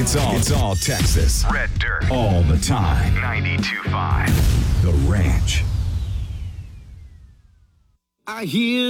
It's all Texas. Red Dirt. All the time. 92.5. The Ranch. I hear